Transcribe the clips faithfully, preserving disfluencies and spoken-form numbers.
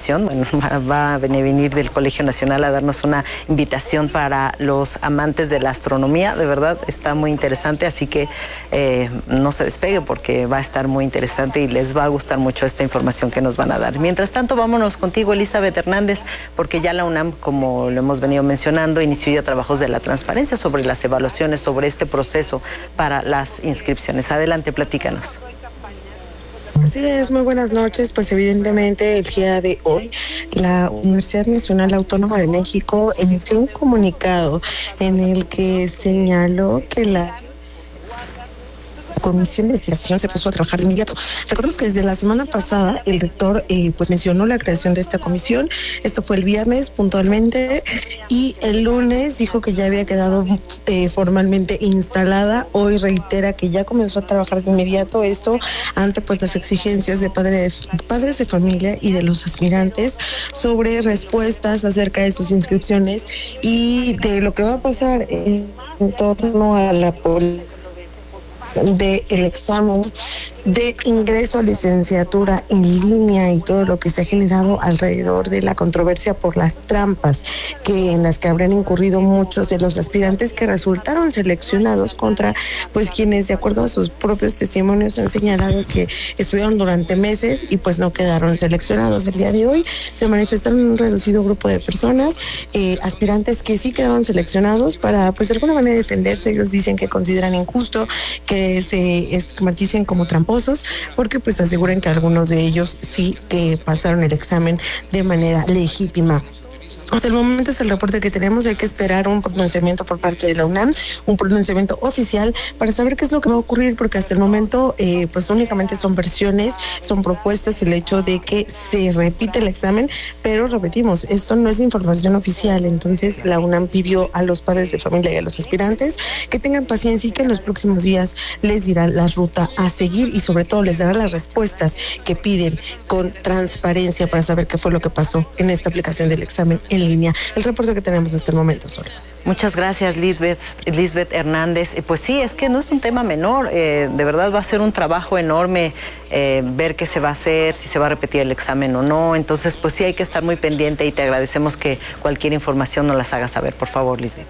invitación, bueno, va a venir del Colegio Nacional a darnos una invitación para los amantes de la astronomía. De verdad está muy interesante, así que eh, no se despegue porque va a estar muy interesante y les va a gustar mucho esta información que nos van a dar. Mientras tanto, vámonos contigo, Elizabeth Hernández, porque ya la UNAM, como lo hemos venido mencionando, inició ya trabajos de la transparencia sobre las evaluaciones, sobre este proceso para las inscripciones. Adelante, platícanos. Así es, muy buenas noches. Pues evidentemente el día de hoy la Universidad Nacional Autónoma de México emitió un comunicado en el que señaló que la Comisión de Investigación se puso a trabajar de inmediato. Recordemos que desde la semana pasada el rector eh, pues mencionó la creación de esta comisión. Esto fue el viernes puntualmente y el lunes dijo que ya había quedado eh, formalmente instalada. Hoy reitera que ya comenzó a trabajar de inmediato, esto ante pues las exigencias de, padre de padres de familia y de los aspirantes sobre respuestas acerca de sus inscripciones y de lo que va a pasar en, en torno a la población del examen de ingreso a licenciatura en línea y todo lo que se ha generado alrededor de la controversia por las trampas que en las que habrán incurrido muchos de los aspirantes que resultaron seleccionados contra pues quienes de acuerdo a sus propios testimonios han señalado que estudiaron durante meses y pues no quedaron seleccionados. El día de hoy se manifestaron un reducido grupo de personas, eh, aspirantes que sí quedaron seleccionados para pues de alguna manera defenderse. Ellos dicen que consideran injusto que se estigmaticen como tramposos porque pues aseguran que algunos de ellos sí que pasaron el examen de manera legítima. Hasta el momento es el reporte que tenemos. Hay que esperar un pronunciamiento por parte de la UNAM, un pronunciamiento oficial para saber qué es lo que va a ocurrir, porque hasta el momento eh, pues únicamente son versiones, son propuestas, el hecho de que se repite el examen, pero repetimos, esto no es información oficial. Entonces la UNAM pidió a los padres de familia y a los aspirantes que tengan paciencia y que en los próximos días les dirá la ruta a seguir y sobre todo les dará las respuestas que piden con transparencia para saber qué fue lo que pasó en esta aplicación del examen en línea. El reporte que tenemos hasta el momento, Sol. Muchas gracias, Lisbeth, Lisbeth Hernández. Pues sí, es que no es un tema menor, eh, de verdad va a ser un trabajo enorme eh, ver qué se va a hacer, si se va a repetir el examen o no. Entonces, pues sí hay que estar muy pendiente y te agradecemos que cualquier información nos las haga saber, por favor, Lisbeth.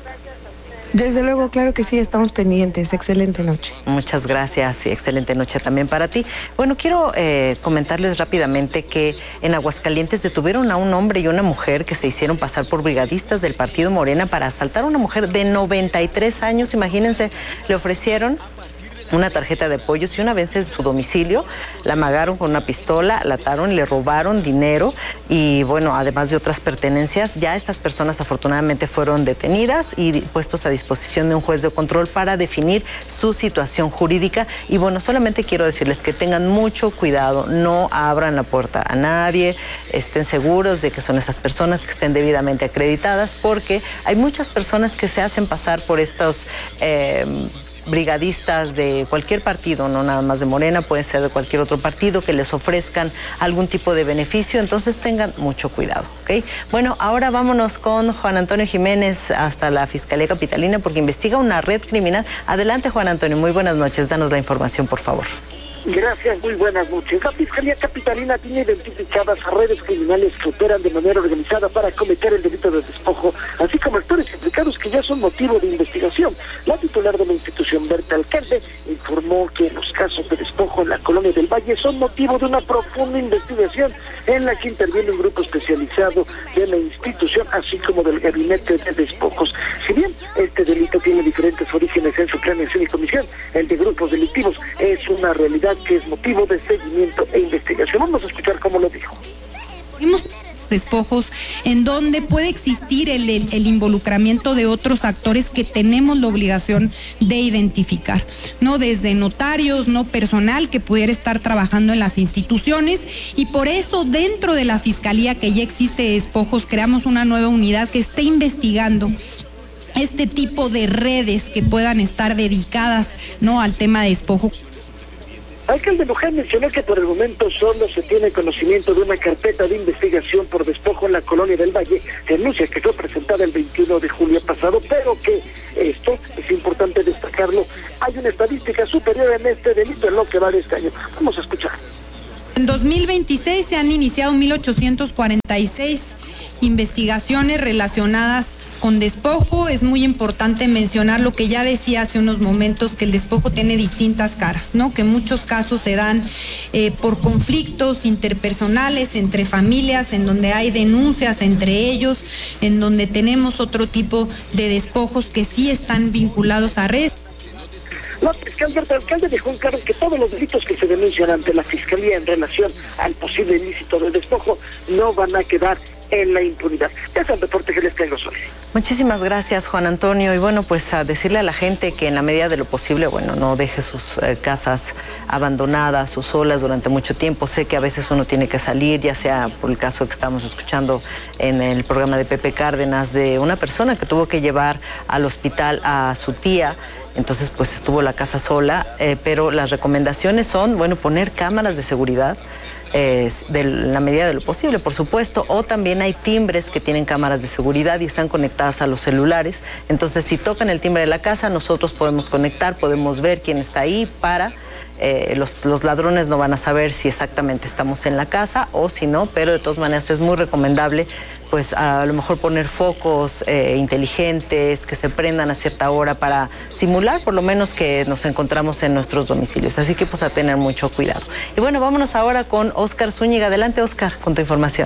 Desde luego, claro que sí, estamos pendientes. Excelente noche. Muchas gracias y excelente noche también para ti. Bueno, quiero eh, comentarles rápidamente que en Aguascalientes detuvieron a un hombre y una mujer que se hicieron pasar por brigadistas del partido Morena para asaltar a una mujer de noventa y tres años. Imagínense, le ofrecieron una tarjeta de apoyos y una vez en su domicilio la amagaron con una pistola, la ataron, le robaron dinero y bueno, además de otras pertenencias. Ya estas personas afortunadamente fueron detenidas y puestos a disposición de un juez de control para definir su situación jurídica. Y bueno, solamente quiero decirles que tengan mucho cuidado, no abran la puerta a nadie, estén seguros de que son esas personas que estén debidamente acreditadas, porque hay muchas personas que se hacen pasar por estos eh, brigadistas de cualquier partido, no nada más de Morena, pueden ser de cualquier otro partido, que les ofrezcan algún tipo de beneficio. Entonces tengan mucho cuidado, ¿ok? Bueno, ahora vámonos con Juan Antonio Jiménez hasta la Fiscalía Capitalina porque investiga una red criminal. Adelante, Juan Antonio, muy buenas noches, danos la información, por favor. Gracias, muy buenas noches. La Fiscalía Capitalina tiene identificadas a redes criminales que operan de manera organizada para cometer el delito de despojo, así como actores implicados que ya son motivo de investigación. La titular de la institución, Berta Alcalde, informó que los casos de despojo en la Colonia del Valle son motivo de una profunda investigación en la que interviene un grupo especializado de la institución, así como del gabinete de despojos. Si bien este delito tiene diferentes orígenes en su planeación y comisión, el de grupos delictivos es una realidad que es motivo de seguimiento e investigación. Vamos a escuchar cómo lo dijo. Vimos despojos en donde puede existir el, el, el involucramiento de otros actores que tenemos la obligación de identificar, no desde notarios, no personal que pudiera estar trabajando en las instituciones, y por eso dentro de la Fiscalía que ya existe de despojos creamos una nueva unidad que esté investigando este tipo de redes que puedan estar dedicadas, ¿no?, al tema de despojo. Alcalde Luján mencionó que por el momento solo se tiene conocimiento de una carpeta de investigación por despojo en la Colonia del Valle, denuncia que fue presentada el veintiuno de julio pasado, pero que esto es importante destacarlo, hay una estadística superior en este delito en lo que va de este año. Vamos a escuchar. En dos mil veinte veintiséis se han iniciado mil ochocientos cuarenta y seis investigaciones relacionadas con despojo. Es muy importante mencionar lo que ya decía hace unos momentos, que el despojo tiene distintas caras, ¿no? Que en muchos casos se dan eh, por conflictos interpersonales entre familias, en donde hay denuncias entre ellos, en donde tenemos otro tipo de despojos que sí están vinculados a redes. La fiscal Alberto Alcalde dejó en claro que todos los delitos que se denuncian ante la Fiscalía en relación al posible ilícito del despojo no van a quedar en la impunidad. Este es el reporte que les traigo hoy. Muchísimas gracias, Juan Antonio. Y bueno, pues a decirle a la gente que en la medida de lo posible, bueno, no deje sus eh, casas abandonadas o solas durante mucho tiempo. Sé que a veces uno tiene que salir, ya sea por el caso que estamos escuchando en el programa de Pepe Cárdenas, de una persona que tuvo que llevar al hospital a su tía. Entonces, pues estuvo la casa sola, eh, pero las recomendaciones son, bueno, poner cámaras de seguridad, Eh, de la medida de lo posible, por supuesto, o también hay timbres que tienen cámaras de seguridad y están conectadas a los celulares. Entonces, si tocan el timbre de la casa, nosotros podemos conectar, podemos ver quién está ahí para... Eh, los, los ladrones no van a saber si exactamente estamos en la casa o si no, pero de todas maneras es muy recomendable pues a lo mejor poner focos eh, inteligentes que se prendan a cierta hora para simular por lo menos que nos encontramos en nuestros domicilios. Así que pues a tener mucho cuidado. Y bueno, vámonos ahora con Óscar Zúñiga. Adelante, Óscar, con tu información.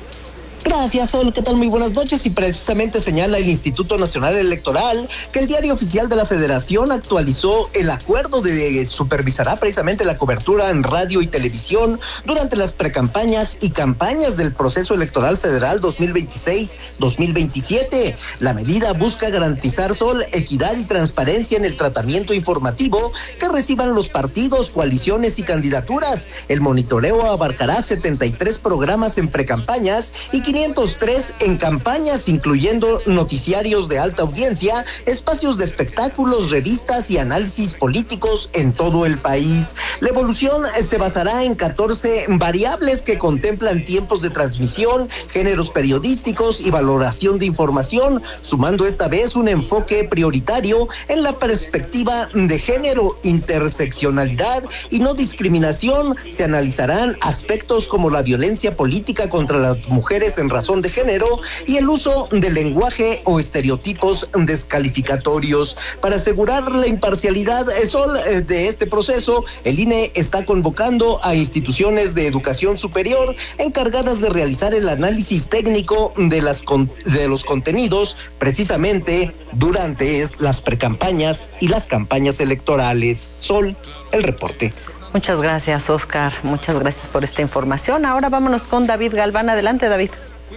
Gracias, Sol. ¿Qué tal? Muy buenas noches. Y precisamente señala el Instituto Nacional Electoral que el Diario Oficial de la Federación actualizó el acuerdo de supervisará precisamente la cobertura en radio y televisión durante las precampañas y campañas del proceso electoral federal dos mil veintiséis dos mil veintisiete. La medida busca garantizar, Sol, equidad y transparencia en el tratamiento informativo que reciban los partidos, coaliciones y candidaturas. El monitoreo abarcará setenta y tres programas en precampañas y quinientos tres en campañas, incluyendo noticiarios de alta audiencia, espacios de espectáculos, revistas y análisis políticos en todo el país. La evolución se basará en catorce variables que contemplan tiempos de transmisión, géneros periodísticos y valoración de información, sumando esta vez un enfoque prioritario en la perspectiva de género, interseccionalidad y no discriminación. Se analizarán aspectos como la violencia política contra las mujeres en razón de género y el uso del lenguaje o estereotipos descalificatorios. Para asegurar la imparcialidad, Sol, de este proceso, el I N E está convocando a instituciones de educación superior encargadas de realizar el análisis técnico de las de los contenidos precisamente durante las precampañas y las campañas electorales. Sol, el reporte. Muchas gracias, Óscar. Muchas gracias por esta información. Ahora vámonos con David Galván. Adelante, David.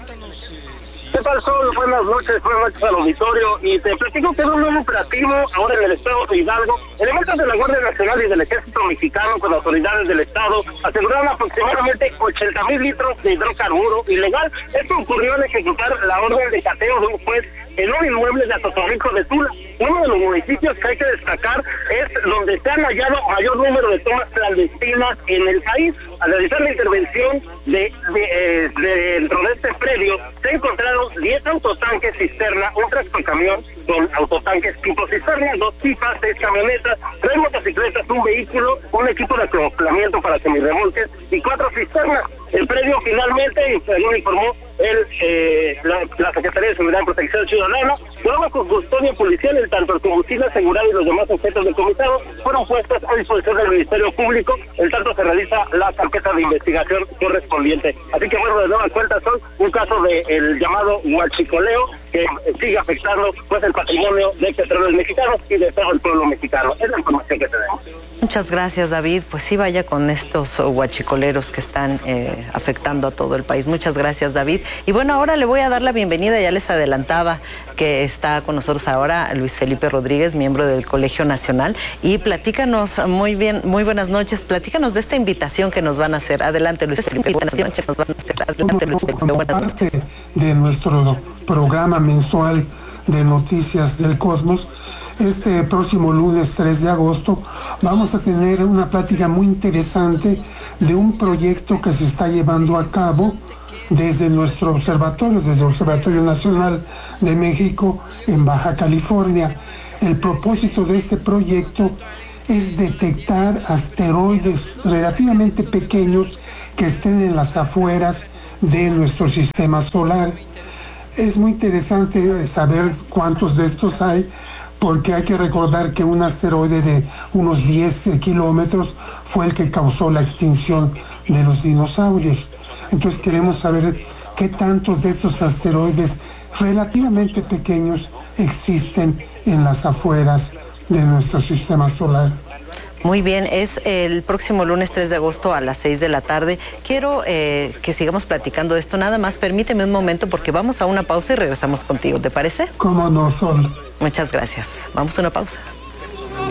¿Qué tal, Sol? Buenas noches, buenas noches al auditorio. Y te platico que es un nuevo operativo ahora en el estado de Hidalgo. Elementos de la Guardia Nacional y del Ejército Mexicano con autoridades del estado aseguraron aproximadamente ochenta mil litros de hidrocarburo ilegal. Esto ocurrió al ejecutar la orden de cateo de un juez en un inmueble de Atotonilco de Tula. Uno de los municipios que hay que destacar es donde se han hallado mayor número de tomas clandestinas en el país. Al realizar la intervención de, de, eh, de dentro de este predio, se encontraron diez autotanques cisterna, un tractocamión con autotanques tipo cisterna, dos pipas, seis camionetas, tres motocicletas, un vehículo, un equipo de acoplamiento para semirremolques y cuatro cisternas. El predio finalmente, según informó el, eh, la, la Secretaría de Seguridad y Protección Ciudadana, luego con custodia policial, en tanto el combustible asegurado y los demás objetos decomisados fueron puestos a disposición del Ministerio Público, en tanto se realiza la carpeta de investigación correspondiente. Así que bueno, de nueva cuenta son un caso de el llamado huachicoleo que sigue afectando pues el patrimonio de petróleos mexicanos y de todo el pueblo mexicano. Es la información que tenemos. Muchas gracias, David. Pues sí, vaya con estos huachicoleros que están eh, afectando a todo el país. Muchas gracias, David. Y bueno, ahora le voy a dar la bienvenida, ya les adelantaba que está con nosotros ahora Luis Felipe Rodríguez, miembro del Colegio Nacional. Y platícanos, muy bien, muy buenas noches, platícanos de esta invitación que nos van a hacer. Adelante, Luis Felipe. Buenas noches, nos van a hacer. Adelante, Luis Felipe. Como parte de nuestro programa mensual de Noticias del Cosmos, este próximo lunes tres de agosto vamos a tener una plática muy interesante de un proyecto que se está llevando a cabo desde nuestro observatorio, desde el Observatorio Nacional de México en Baja California. El propósito de este proyecto es detectar asteroides relativamente pequeños que estén en las afueras de nuestro sistema solar. Es muy interesante saber cuántos de estos hay, porque hay que recordar que un asteroide de unos diez kilómetros fue el que causó la extinción de los dinosaurios. Entonces queremos saber qué tantos de estos asteroides relativamente pequeños existen en las afueras de nuestro sistema solar. Muy bien, es el próximo lunes tres de agosto a las seis de la tarde. Quiero eh, que sigamos platicando de esto. Nada más, permíteme un momento porque vamos a una pausa y regresamos contigo. ¿Te parece? Cómo no, Sol. Muchas gracias. Vamos a una pausa.